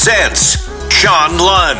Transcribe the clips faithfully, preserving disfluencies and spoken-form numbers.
Sense, Sean Lund.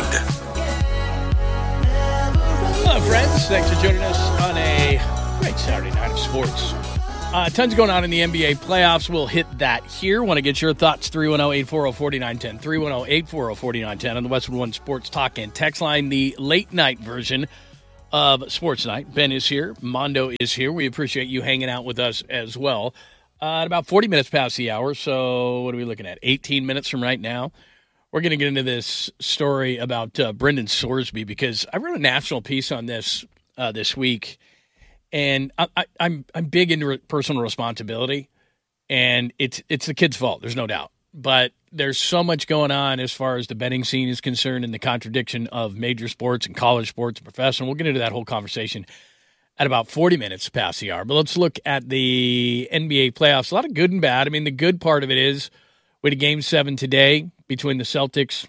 Hello, friends. Thanks for joining us on a great Saturday night of sports. Uh, tons going on in the N B A playoffs. We'll hit that here. Want to get your thoughts? three one zero, eight four zero, four nine one zero. three one zero, eight four zero, four nine one zero on the Westwood One Sports Talk and Text Line, the late night version of Sports Night. Ben is here. Mondo is here. We appreciate you hanging out with us as well. Uh, at about forty minutes past the hour, so what are we looking at? eighteen minutes from right now. We're going to get into this story about uh, Brendan Sorsby because I wrote a national piece on this uh, this week, and I, I, I'm I'm big into re- personal responsibility, and it's it's the kid's fault. There's no doubt, but there's so much going on as far as the betting scene is concerned, and the contradiction of major sports and college sports and professional. We'll get into that whole conversation at about forty minutes past the hour. But let's look at the N B A playoffs. A lot of good and bad. I mean, the good part of it is we had a game seven today between the Celtics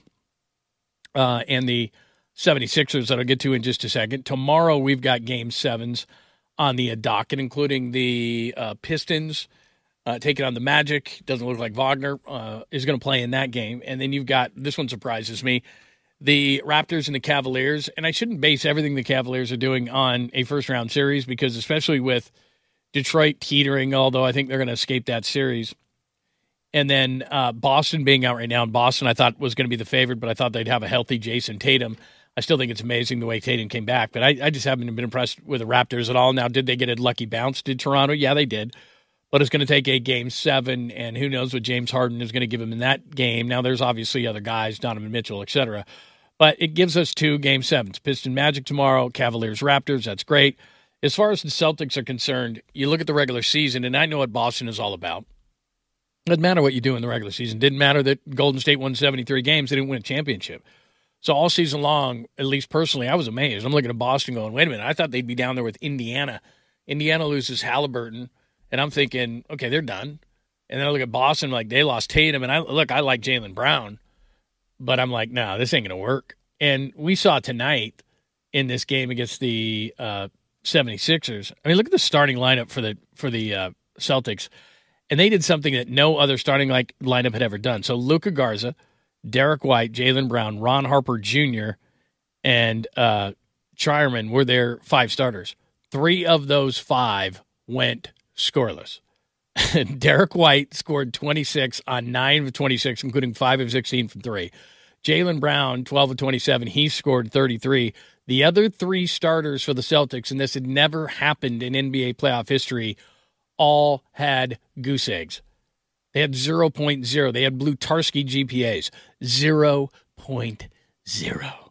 uh, and the seventy-sixers that I'll get to in just a second. Tomorrow we've got game sevens on the docket, including the uh, Pistons uh, taking on the Magic. Doesn't look like Wagner uh, is going to play in that game. And then you've got, this one surprises me, the Raptors and the Cavaliers. And I shouldn't base everything the Cavaliers are doing on a first-round series because especially with Detroit teetering, although I think they're going to escape that series, and then uh, Boston being out right now. And Boston, I thought, was going to be the favorite, but I thought they'd have a healthy Jason Tatum. I still think it's amazing the way Tatum came back, but I, I just haven't been impressed with the Raptors at all. Now, did they get a lucky bounce? Did Toronto? Yeah, they did. But it's going to take a game seven, and who knows what James Harden is going to give him in that game. Now, there's obviously other guys, Donovan Mitchell, et cetera. But it gives us two game sevens. Piston Magic tomorrow, Cavaliers Raptors. That's great. As far as the Celtics are concerned, you look at the regular season, and I know what Boston is all about. Doesn't matter what you do in the regular season. Didn't matter that Golden State won seventy-three games. They didn't win a championship. So all season long, at least personally, I was amazed. I'm looking at Boston going, wait a minute, I thought they'd be down there with Indiana. Indiana loses Halliburton, and I'm thinking, okay, they're done. And then I look at Boston, like they lost Tatum, and I look, I like Jaylen Brown, but I'm like, no, nah, this ain't going to work. And we saw tonight in this game against the uh, seventy-sixers. I mean, look at the starting lineup for the for the uh, Celtics. And they did something that no other starting like lineup had ever done. So Luka Garza, Derek White, Jaylen Brown, Ron Harper Junior, and uh, Chiarman were their five starters. Three of those five went scoreless. Derek White scored twenty-six on nine of twenty-six, including five of sixteen from three. Jaylen Brown, twelve of twenty-seven, he scored thirty-three. The other three starters for the Celtics, and this had never happened in N B A playoff history, all had goose eggs. They had zero point zero. They had Blutarsky G P As. zero point zero.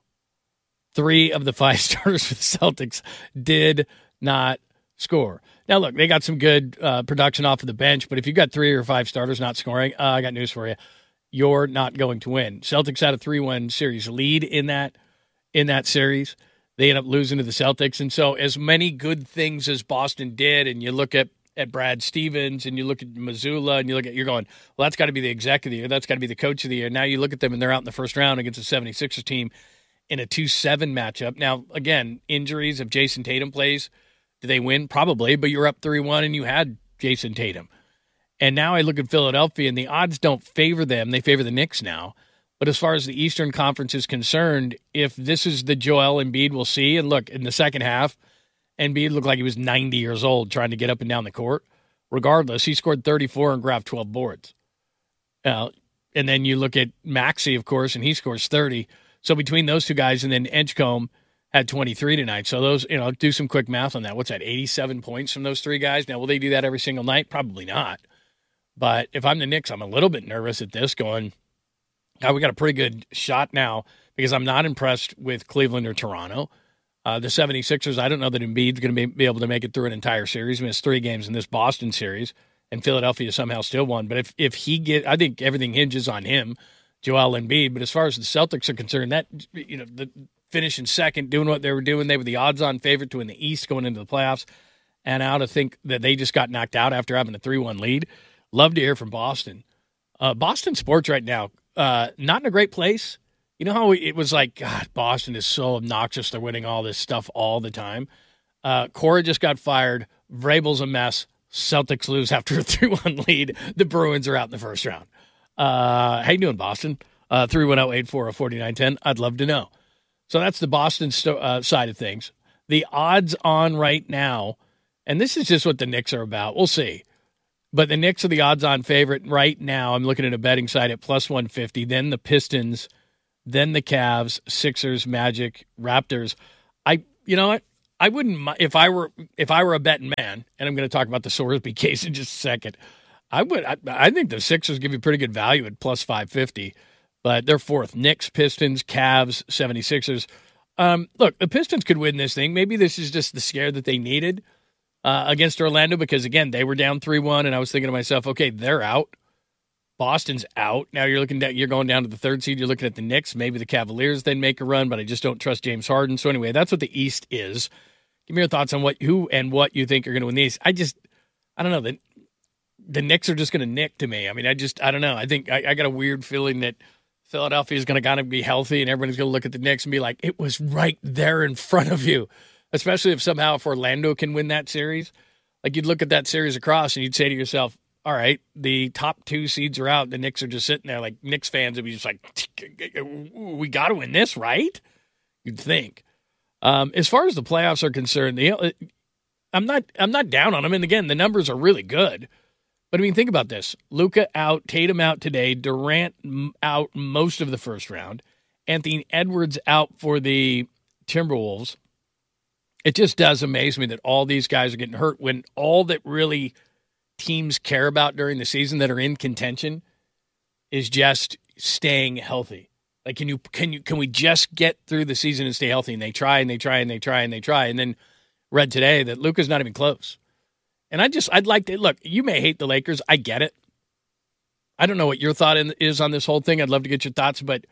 Three of the five starters for the Celtics did not score. Now, look, they got some good uh, production off of the bench, but if you've got three or five starters not scoring, uh, I got news for you. You're not going to win. Celtics had a three one series lead in that in that series. They end up losing to the Celtics. And so as many good things as Boston did, and you look at at Brad Stevens, and you look at Missoula, and you look at, you're going, well, that's got to be the exec of the year. That's got to be the coach of the year. Now you look at them, and they're out in the first round against the seventy-sixers team in a two seven matchup. Now, again, injuries, if Jason Tatum plays, do they win? Probably, but you're up three one, and you had Jason Tatum. And now I look at Philadelphia, and the odds don't favor them. They favor the Knicks now. But as far as the Eastern Conference is concerned, if this is the Joel Embiid we'll see, and look, in the second half, Embiid looked like he was ninety years old trying to get up and down the court. Regardless, he scored thirty-four and grabbed twelve boards. Uh, and then you look at Maxey, of course, and he scores thirty. So between those two guys, and then Edgecombe had twenty-three tonight. So those, you know, do some quick math on that. What's that, eighty-seven points from those three guys? Now, will they do that every single night? Probably not. But if I'm the Knicks, I'm a little bit nervous at this going, God, we got a pretty good shot now because I'm not impressed with Cleveland or Toronto. Uh, the seventy-sixers, I don't know that Embiid's going to be, be able to make it through an entire series. He missed three games in this Boston series, and Philadelphia somehow still won. But if, if he get, I think everything hinges on him, Joel Embiid. But as far as the Celtics are concerned, that, you know, the finishing second, doing what they were doing, they were the odds-on favorite to win the East going into the playoffs. And now to think that they just got knocked out after having a three one lead. Love to hear from Boston. Uh, Boston sports right now, uh, not in a great place. You know how it was like, God, Boston is so obnoxious. They're winning all this stuff all the time. Uh, Cora just got fired. Vrabel's a mess. Celtics lose after a three one lead. The Bruins are out in the first round. Uh, how you doing, Boston? Uh, three one zero, eight four zero, four nine one zero. I'd love to know. So that's the Boston sto- uh, side of things. The odds on right now, and this is just what the Knicks are about. We'll see. But the Knicks are the odds on favorite right now. I'm looking at a betting site at plus one fifty. Then the Pistons, then the Cavs, Sixers, Magic, Raptors. I, you know what? I wouldn't, if I were, if I were a betting man, and I'm going to talk about the Sorsby case in just a second. I would, I, I think the Sixers give you pretty good value at plus five fifty. But they're fourth. Knicks, Pistons, Cavs, seventy-sixers. Um, look, the Pistons could win this thing. Maybe this is just the scare that they needed uh, against Orlando because, again, they were down three one, and I was thinking to myself, okay, they're out. Boston's out. Now you're looking at, you're going down to the third seed. You're looking at the Knicks. Maybe the Cavaliers then make a run, but I just don't trust James Harden. So anyway, that's what the East is. Give me your thoughts on what who and what you think are going to win the East. I just, I don't know. The, the Knicks are just going to nick to me. I mean, I just, I don't know. I think I, I got a weird feeling that Philadelphia is going to kind of be healthy, and everybody's going to look at the Knicks and be like, it was right there in front of you, especially if somehow if Orlando can win that series. Like, you'd look at that series across, and you'd say to yourself, all right, the top two seeds are out. The Knicks are just sitting there. Like, Knicks fans would be just like, we got to win this, right? You'd think. Um, as far as the playoffs are concerned, you know, I'm not I'm not down on them. And, again, the numbers are really good. But, I mean, think about this. Luka out, Tatum out today, Durant out most of the first round, Anthony Edwards out for the Timberwolves. It just does amaze me that all these guys are getting hurt when all that really teams care about during the season that are in contention is just staying healthy. Like, can you can you can we just get through the season and stay healthy? And they try and they try and they try and they try. And then read today that Luka's not even close. And I just, I'd like to, look, you may hate the Lakers. I get it. I don't know what your thought in, is on this whole thing. I'd love to get your thoughts, but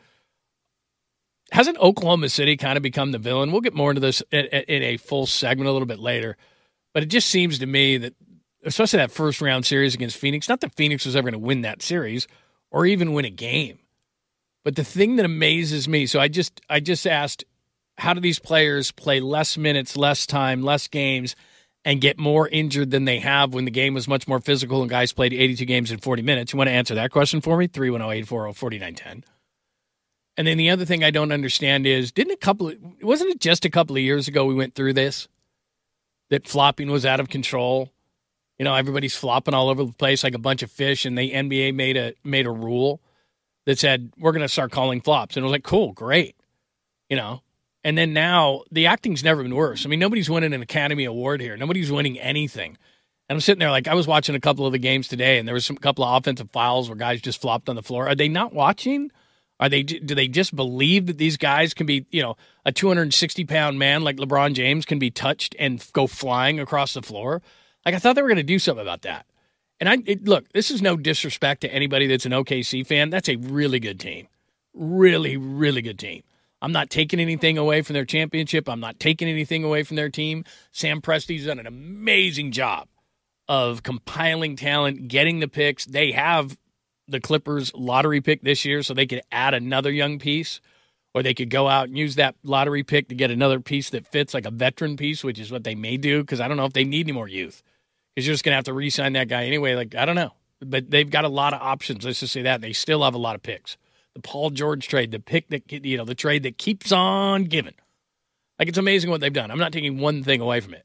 hasn't Oklahoma City kind of become the villain? We'll get more into this in, in a full segment a little bit later. But it just seems to me that, especially that first round series against Phoenix, not that Phoenix was ever going to win that series or even win a game. But the thing that amazes me, so I just, I just asked, how do these players play less minutes, less time, less games, and get more injured than they have when the game was much more physical and guys played eighty-two games in forty minutes? You want to answer that question for me? three one zero, eight four zero, four nine one zero. And then the other thing I don't understand is, didn't a couple of, wasn't it just a couple of years ago we went through this? That flopping was out of control? You know, everybody's flopping all over the place like a bunch of fish, and the N B A made a made a rule that said, we're going to start calling flops. And it was like, cool, great. You know? And then now, the acting's never been worse. I mean, nobody's winning an Academy Award here. Nobody's winning anything. And I'm sitting there like, I was watching a couple of the games today, and there was some couple of offensive fouls where guys just flopped on the floor. Are they not watching? Are they? Do they just believe that these guys can be, you know, a two hundred sixty pound man like LeBron James can be touched and go flying across the floor? Like, I thought they were going to do something about that. And I it, look, this is no disrespect to anybody that's an O K C fan. That's a really good team. Really, really good team. I'm not taking anything away from their championship. I'm not taking anything away from their team. Sam Presti's done an amazing job of compiling talent, getting the picks. They have the Clippers lottery pick this year, so they could add another young piece, or they could go out and use that lottery pick to get another piece that fits, like a veteran piece, which is what they may do, because I don't know if they need any more youth, because you're just going to have to re-sign that guy anyway. Like, I don't know. But they've got a lot of options. Let's just say that. They still have a lot of picks. The Paul George trade, the pick that, you know, the trade that keeps on giving. Like, it's amazing what they've done. I'm not taking one thing away from it.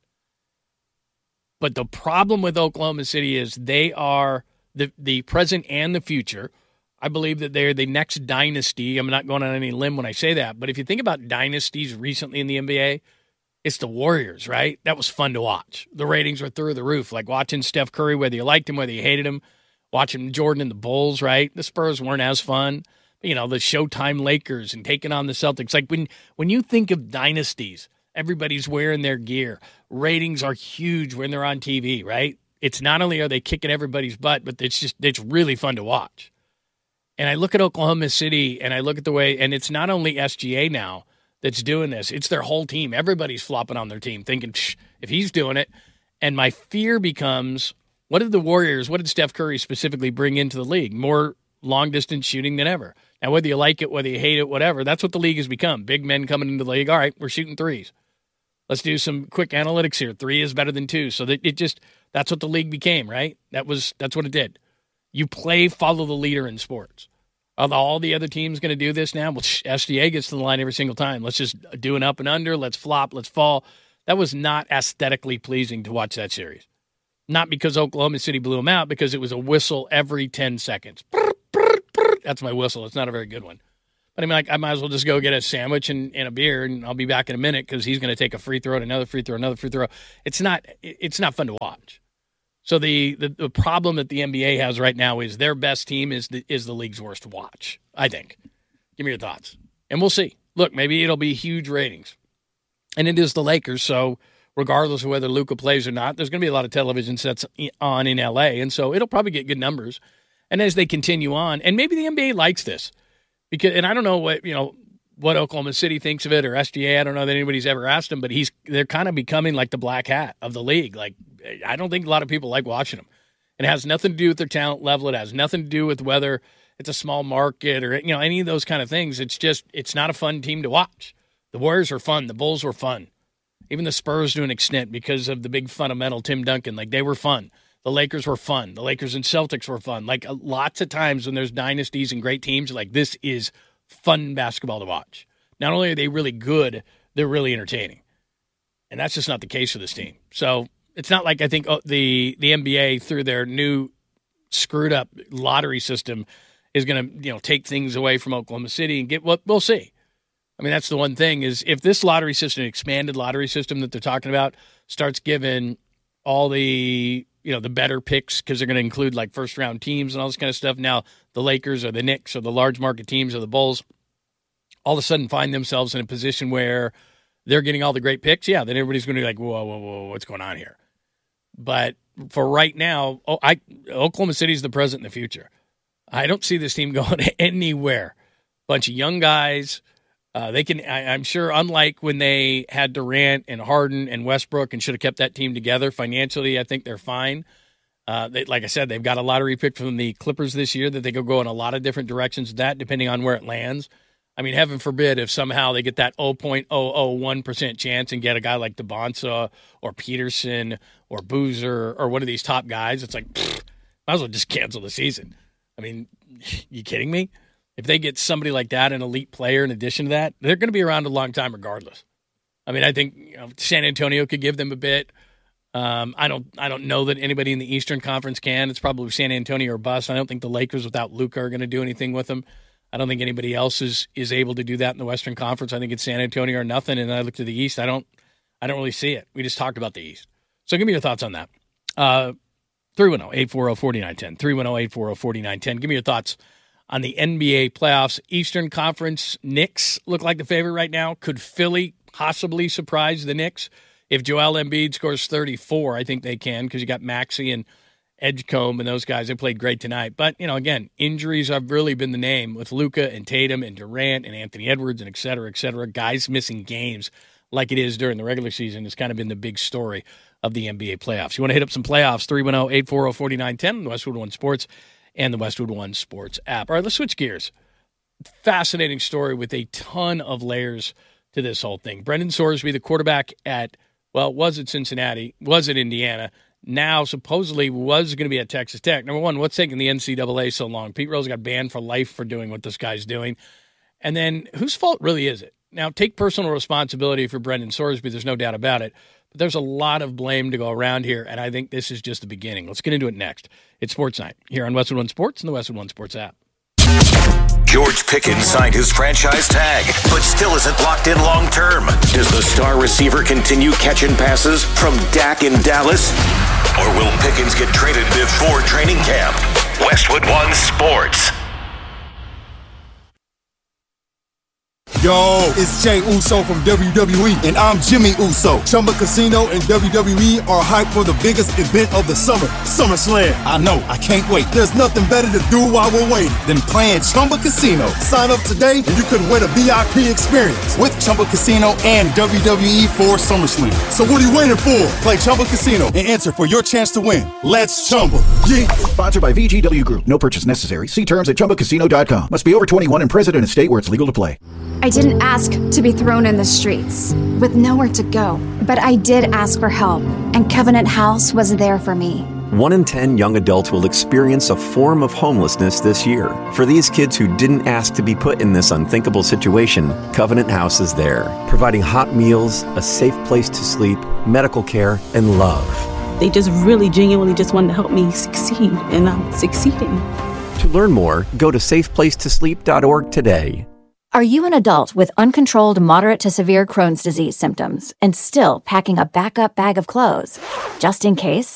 But the problem with Oklahoma City is they are the, the present and the future. I believe that they're the next dynasty. I'm not going on any limb when I say that. But if you think about dynasties recently in the N B A, it's the Warriors, right? That was fun to watch. The ratings were through the roof. Like watching Steph Curry, whether you liked him, whether you hated him, watching Jordan and the Bulls, right? The Spurs weren't as fun. You know, the Showtime Lakers and taking on the Celtics. Like, when, when you think of dynasties, everybody's wearing their gear. Ratings are huge when they're on T V, right? It's not only are they kicking everybody's butt, but it's just, it's really fun to watch. And I look at Oklahoma City, and I look at the way, and it's not only S G A now that's doing this. It's their whole team. Everybody's flopping on their team, thinking, if he's doing it. And my fear becomes, what did the Warriors, what did Steph Curry specifically bring into the league? More long-distance shooting than ever. Now, whether you like it, whether you hate it, whatever, that's what the league has become. Big men coming into the league. All right, we're shooting threes. Let's do some quick analytics here. Three is better than two. So that it just, that's what the league became, right? That was, that's what it did. You play, follow the leader in sports. Are all the other teams going to do this now? Well, S G A gets to the line every single time. Let's just do an up and under. Let's flop. Let's fall. That was not aesthetically pleasing to watch that series. Not because Oklahoma City blew them out, because it was a whistle every ten seconds. That's my whistle. It's not a very good one. But I mean, like, I might as well just go get a sandwich and, and a beer, and I'll be back in a minute because he's going to take a free throw, and another free throw, another free throw. It's not. It's not fun to watch. So the, the, the problem that the N B A has right now is their best team is the, is the league's worst to watch, I think. Give me your thoughts. And we'll see. Look, maybe it'll be huge ratings. And it is the Lakers, so regardless of whether Luka plays or not, there's going to be a lot of television sets on in L A, and so it'll probably get good numbers. And as they continue on, and maybe the N B A likes this, because, and I don't know what, you know, what Oklahoma City thinks of it, or S G A. I don't know that anybody's ever asked him, but he's they're kind of becoming like the black hat of the league. Like, I don't think a lot of people like watching them. It has nothing to do with their talent level. It has nothing to do with whether it's a small market or, you know, any of those kind of things. It's just, it's not a fun team to watch. The Warriors are fun. The Bulls were fun. Even the Spurs to an extent because of the big fundamental Tim Duncan. Like, they were fun. The Lakers were fun. The Lakers and Celtics were fun. Like, lots of times when there's dynasties and great teams, like, this is fun basketball to watch. Not only are they really good, they're really entertaining. And that's just not the case for this team. So it's not like I think oh, the, the N B A, through their new screwed-up lottery system, is going to, you know, take things away from Oklahoma City and get what we'll see. I mean, that's the one thing is if this lottery system, expanded lottery system that they're talking about, starts giving all the, you know, the better picks because they're going to include like first round teams and all this kind of stuff. Now the Lakers or the Knicks or the large market teams or the Bulls all of a sudden find themselves in a position where they're getting all the great picks. Yeah, then everybody's going to be like, whoa, whoa, whoa, what's going on here? But for right now, oh, I Oklahoma City is the present and the future. I don't see this team going anywhere. Bunch of young guys. Uh, they can. I, I'm sure, unlike when they had Durant and Harden and Westbrook and should have kept that team together financially, I think they're fine. Uh, they, like I said, they've got a lottery pick from the Clippers this year that they could go in a lot of different directions with that, depending on where it lands. I mean, heaven forbid if somehow they get that zero point zero zero one percent chance and get a guy like DeBonsa or Peterson or Boozer or one of these top guys. It's like, pfft, might as well just cancel the season. I mean, you kidding me? If they get somebody like that, an elite player in addition to that, they're going to be around a long time regardless. I mean, I think, you know, San Antonio could give them a bit. Um, I don't I don't know that anybody in the Eastern Conference can. It's probably San Antonio or bust. I don't think the Lakers without Luka are going to do anything with them. I don't think anybody else is is able to do that in the Western Conference. I think it's San Antonio or nothing. And I look to the East. I don't I don't really see it. We just talked about the East. So give me your thoughts on that. Uh, three one zero, eight four zero, four nine one zero. three one zero, eight four zero, four nine one zero. Give me your thoughts on the N B A playoffs. Eastern Conference, Knicks look like the favorite right now. Could Philly possibly surprise the Knicks? If Joel Embiid scores thirty-four, I think they can because you got Maxey and Edgecombe and those guys. They played great tonight. But, you know, again, injuries have really been the name with Luka and Tatum and Durant and Anthony Edwards and et cetera, et cetera. Guys missing games like it is during the regular season has kind of been the big story of the N B A playoffs. You want to hit up some playoffs, three one zero, eight four zero, four nine one zero, the Westwood One Sports and the Westwood One Sports app. All right, let's switch gears. Fascinating story with a ton of layers to this whole thing. Brendan Sorsby, the quarterback at, well, was at Cincinnati, was at Indiana, now supposedly was going to be at Texas Tech. Number one, what's taking the N C double A so long? Pete Rose got banned for life for doing what this guy's doing. And then whose fault really is it? Now, take personal responsibility for Brendan Sorsby. There's no doubt about it. But there's a lot of blame to go around here, and I think this is just the beginning. Let's get into it next. It's Sports Night here on Westwood One Sports and the Westwood One Sports app. George Pickens signed his franchise tag, but still isn't locked in long term. Does the star receiver continue catching passes from Dak in Dallas? Or will Pickens get traded before training camp? Westwood One Sports. Yo, it's Jay Uso from W W E, and I'm Jimmy Uso. Chumba Casino and W W E are hyped for the biggest event of the summer, SummerSlam. I know, I can't wait. There's nothing better to do while we're waiting than playing Chumba Casino. Sign up today, and you could win a V I P experience with Chumba Casino and W W E for SummerSlam. So what are you waiting for? Play Chumba Casino and enter for your chance to win. Let's Chumba. Yeah. Sponsored by V G W Group. No purchase necessary. See terms at chumba casino dot com. Must be over twenty-one and present in a state where it's legal to play. I didn't ask to be thrown in the streets with nowhere to go, but I did ask for help, and Covenant House was there for me. One in ten young adults will experience a form of homelessness this year. For these kids who didn't ask to be put in this unthinkable situation, Covenant House is there, providing hot meals, a safe place to sleep, medical care, and love. They just really genuinely just wanted to help me succeed, and I'm succeeding. To learn more, go to safe place to sleep dot org today. Are you an adult with uncontrolled moderate to severe Crohn's disease symptoms and still packing a backup bag of clothes? Just in case?